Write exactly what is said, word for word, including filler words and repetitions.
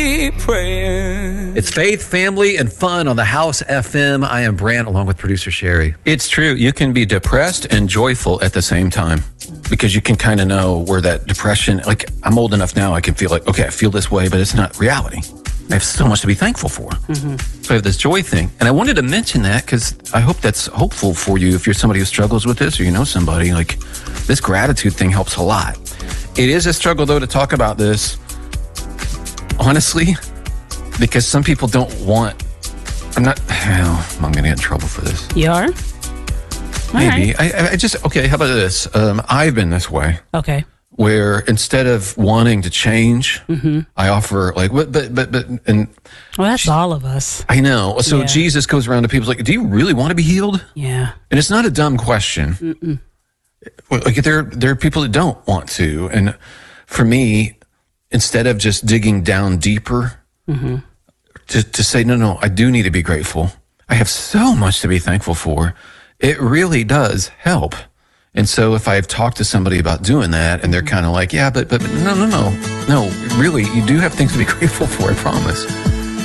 It's faith, family, and fun on the House F M. I am Brant, along with producer Sherry. It's true. You can be depressed and joyful at the same time because you can kind of know where that depression, like I'm old enough now, I can feel like, okay, I feel this way, but it's not reality. I have so much to be thankful for. Mm-hmm. So I have this joy thing. And I wanted to mention that because I hope that's hopeful for you if you're somebody who struggles with this or you know somebody. Like, this gratitude thing helps a lot. It is a struggle, though, to talk about this, honestly, because some people don't want, I'm not, well, I'm going to get in trouble for this. You are? Maybe. Right. I, I just, okay, how about this? Um, I've been this way. Okay. Where instead of wanting to change, mm-hmm. I offer like, but, but, but, but, and. Well, that's all of us. I know. So yeah. Jesus goes around to people like, do you really want to be healed? Yeah. And it's not a dumb question. Mm-mm. Like there, there are people that don't want to. And for me, instead of just digging down deeper, mm-hmm. to, to say, no, no, I do need to be grateful. I have so much to be thankful for. It really does help. And so if I've talked to somebody about doing that and they're kind of like, yeah, but, but no, no, no, no, really, you do have things to be grateful for, I promise.